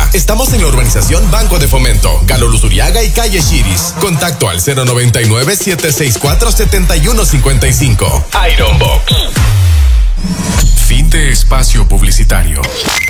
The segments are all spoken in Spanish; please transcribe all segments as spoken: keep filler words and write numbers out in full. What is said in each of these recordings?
Estamos en la urbanización Banco de Fomento, Galo Luzuriaga y calle Chiris. Contacto al cero noventa y nueve, siete seis cuatro, siete uno cinco cinco. Iron Box. Fin de espacio publicitario.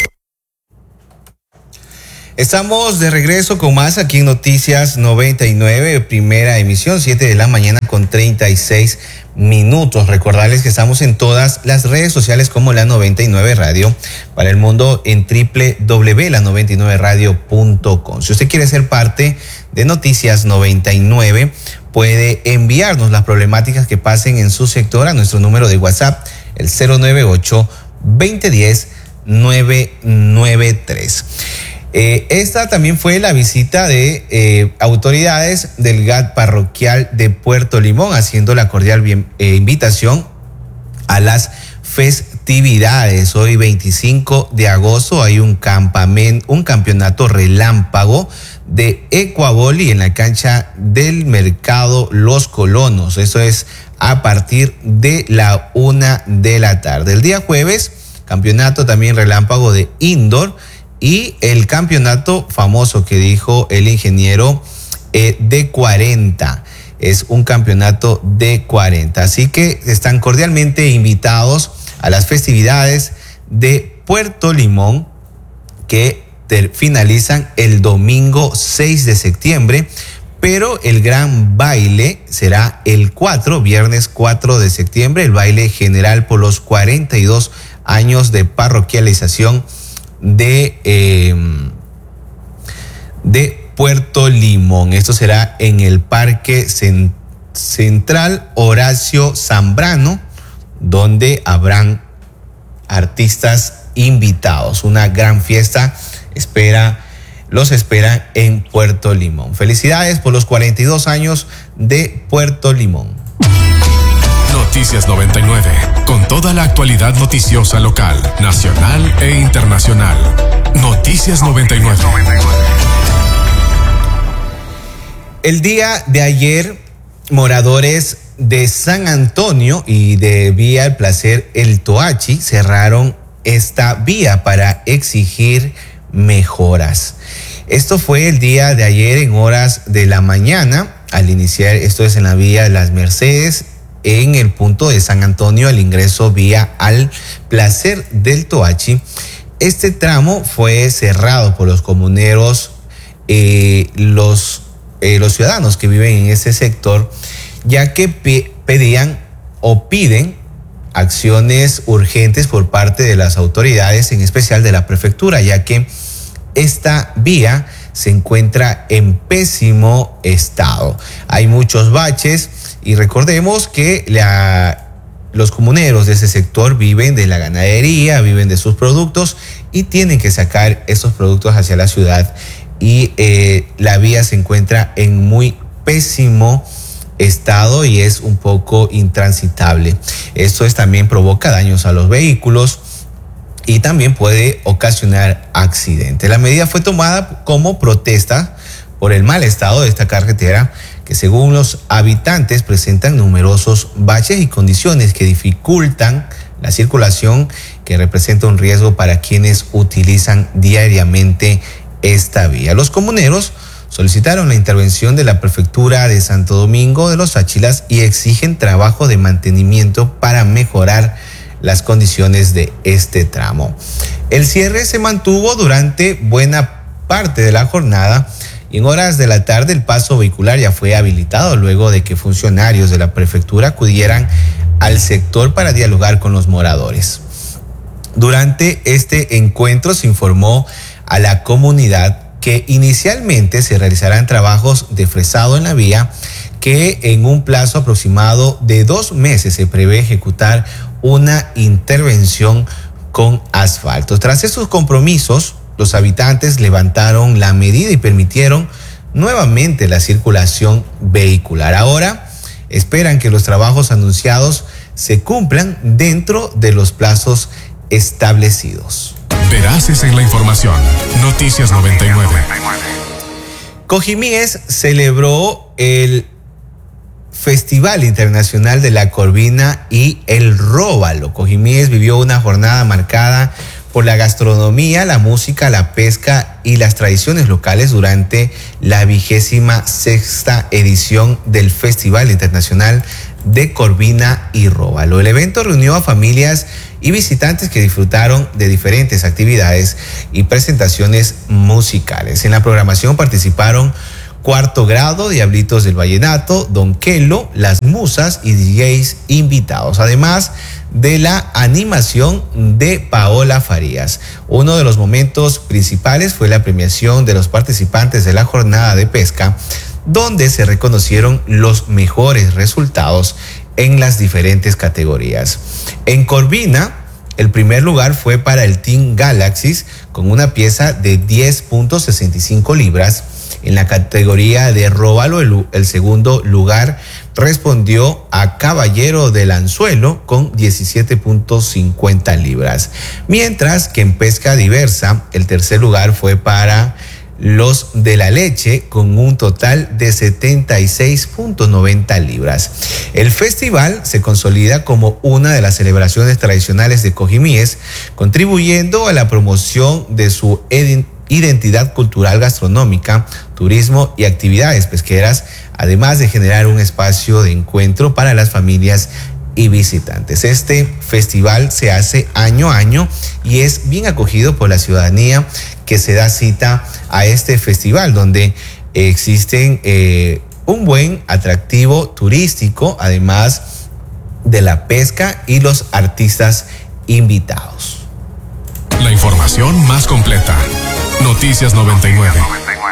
Estamos de regreso con más aquí en Noticias noventa y nueve, primera emisión, siete de la mañana con treinta y seis minutos. Recordarles que estamos en todas las redes sociales como La noventa y nueve Radio para el mundo en doble u doble u doble u punto la noventa y nueve radio punto com. Si usted quiere ser parte de Noticias noventa y nueve, puede enviarnos las problemáticas que pasen en su sector a nuestro número de WhatsApp, el cero nueve ocho, veinte diez, nueve nueve tres. Eh, esta también fue la visita de eh, autoridades del G A T parroquial de Puerto Limón, haciendo la cordial bien, eh, invitación a las festividades. Hoy veinticinco de agosto hay un campamento, un campeonato relámpago de Ecuavoli en la cancha del Mercado Los Colonos. Eso es a partir de la una de la tarde. El día jueves, campeonato también relámpago de indoor. Y el campeonato famoso que dijo el ingeniero eh, de cuarenta, es un campeonato de cuarenta. Así que están cordialmente invitados a las festividades de Puerto Limón que ter- finalizan el domingo seis de septiembre, pero el gran baile será el cuatro, viernes cuatro de septiembre, el baile general por los cuarenta y dos años de parroquialización de eh, de Puerto Limón. Esto será en el Parque Cent- Central Horacio Zambrano, donde habrán artistas invitados. Una gran fiesta espera, los espera en Puerto Limón. Felicidades por los cuarenta y dos años de Puerto Limón. Noticias noventa y nueve, con toda la actualidad noticiosa local, nacional e internacional. Noticias noventa y nueve. El día de ayer, moradores de San Antonio y de Vía El Placer El Toachi cerraron esta vía para exigir mejoras. Esto fue el día de ayer en horas de la mañana, al iniciar, esto es en la vía de las Mercedes, en el punto de San Antonio, al ingreso vía Al Placer del Toachi. Este tramo fue cerrado por los comuneros, eh, los, eh, los ciudadanos que viven en ese sector, ya que pe- pedían o piden acciones urgentes por parte de las autoridades, en especial de la prefectura, ya que esta vía se encuentra en pésimo estado. Hay muchos baches y recordemos que la, los comuneros de ese sector viven de la ganadería, viven de sus productos y tienen que sacar esos productos hacia la ciudad, y eh, la vía se encuentra en muy pésimo estado y es un poco intransitable. Esto es, también provoca daños a los vehículos y también puede ocasionar accidentes. La medida fue tomada como protesta por el mal estado de esta carretera, que según los habitantes presentan numerosos baches y condiciones que dificultan la circulación, que representa un riesgo para quienes utilizan diariamente esta vía. Los comuneros solicitaron la intervención de la prefectura de Santo Domingo de los Áchilas y exigen trabajo de mantenimiento para mejorar las condiciones de este tramo. El cierre se mantuvo durante buena parte de la jornada y en horas de la tarde el paso vehicular ya fue habilitado luego de que funcionarios de la prefectura acudieran al sector para dialogar con los moradores. Durante este encuentro se informó a la comunidad que inicialmente se realizarán trabajos de fresado en la vía, que en un plazo aproximado de dos meses se prevé ejecutar una intervención con asfalto. Tras estos compromisos, los habitantes levantaron la medida y permitieron nuevamente la circulación vehicular. Ahora esperan que los trabajos anunciados se cumplan dentro de los plazos establecidos. Veraces en la información. Noticias noventa y nueve. Cojimies celebró el Festival Internacional de la Corvina y el Róbalo. Cojimies vivió una jornada marcada por la gastronomía, la música, la pesca y las tradiciones locales durante la vigésima sexta edición del Festival Internacional de Corvina y Róbalo. El evento reunió a familias y visitantes que disfrutaron de diferentes actividades y presentaciones musicales. En la programación participaron Cuarto Grado, Diablitos del Vallenato, Don Kelo, Las Musas y D Js invitados, además de la animación de Paola Farías. Uno de los momentos principales fue la premiación de los participantes de la jornada de pesca, donde se reconocieron los mejores resultados en las diferentes categorías. En Corvina, el primer lugar fue para el Team Galaxis con una pieza de diez punto sesenta y cinco libras. En la categoría de Róbalo, el, el segundo lugar respondió a Caballero del Anzuelo con diecisiete punto cincuenta libras. Mientras que en pesca diversa, el tercer lugar fue para Los de la Leche con un total de setenta y seis punto noventa libras. El festival se consolida como una de las celebraciones tradicionales de Cojimíes, contribuyendo a la promoción de su identidad cultural, gastronómica, turismo y actividades pesqueras, además de generar un espacio de encuentro para las familias y visitantes. Este festival se hace año a año y es bien acogido por la ciudadanía que se da cita a este festival, donde existen eh, un buen atractivo turístico, además de la pesca y los artistas invitados. La información más completa. Noticias noventa y nueve.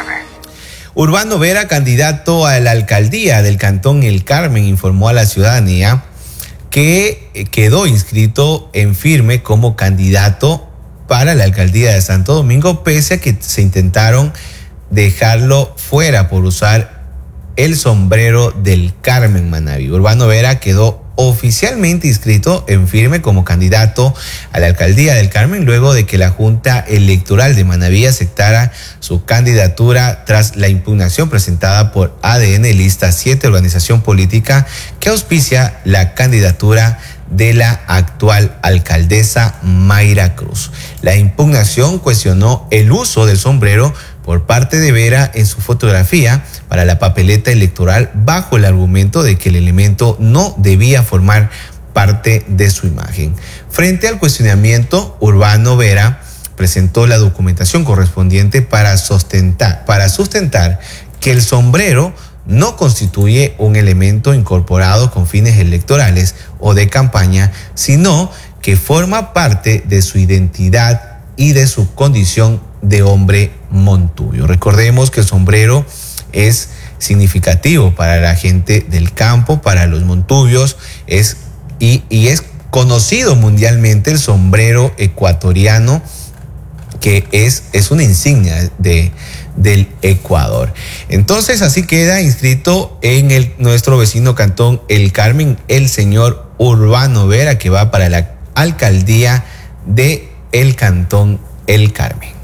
Urbano Vera, candidato a la alcaldía del Cantón El Carmen, informó a la ciudadanía que quedó inscrito en firme como candidato para la alcaldía de Santo Domingo, pese a que se intentaron dejarlo fuera por usar el sombrero del Carmen Manaví. Urbano Vera quedó oficialmente inscrito en firme como candidato a la alcaldía del Carmen luego de que la Junta Electoral de Manaví aceptara su candidatura tras la impugnación presentada por A D N Lista siete, organización política que auspicia la candidatura de la actual alcaldesa Mayra Cruz. La impugnación cuestionó el uso del sombrero por parte de Vera en su fotografía para la papeleta electoral bajo el argumento de que el elemento no debía formar parte de su imagen. Frente al cuestionamiento, Urbano Vera presentó la documentación correspondiente para sustentar, para sustentar que el sombrero no constituye un elemento incorporado con fines electorales o de campaña, sino que forma parte de su identidad y de su condición de hombre montubio. Recordemos que el sombrero es significativo para la gente del campo, para los montubios, es, y, y es conocido mundialmente el sombrero ecuatoriano, que es, es una insignia de, del Ecuador. Entonces así queda inscrito en el, nuestro vecino Cantón El Carmen, el señor Urbano Vera, que va para la alcaldía de el Cantón El Carmen.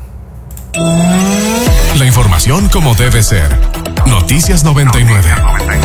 La información como debe ser. Noticias noventa y nueve.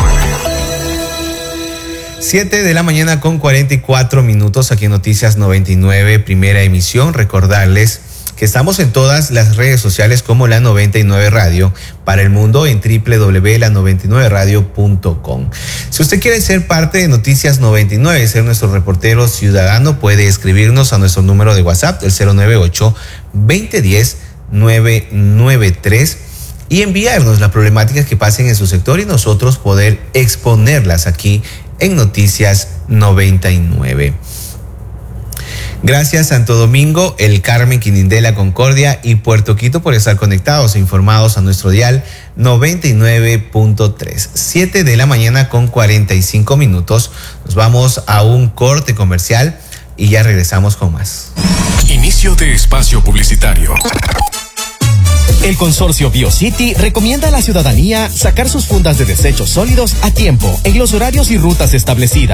siete de la mañana con cuarenta y cuatro minutos aquí en Noticias noventa y nueve, primera emisión. Recordarles que estamos en todas las redes sociales como La noventa y nueve Radio para el mundo en doble u doble u doble u punto la noventa y nueve radio punto com. Si usted quiere ser parte de Noticias noventa y nueve, ser nuestro reportero ciudadano, puede escribirnos a nuestro número de WhatsApp, el cero nueve ocho, veinte diez, nueve nueve tres, y enviarnos las problemáticas que pasen en su sector y nosotros poder exponerlas aquí en Noticias noventa y nueve. Gracias Santo Domingo, El Carmen, Quinindela, Concordia y Puerto Quito por estar conectados e informados a nuestro dial noventa y nueve punto tres. siete de la mañana con cuarenta y cinco minutos. Nos vamos a un corte comercial y ya regresamos con más. Inicio de espacio publicitario. El consorcio BioCity recomienda a la ciudadanía sacar sus fundas de desechos sólidos a tiempo en los horarios y rutas establecidas.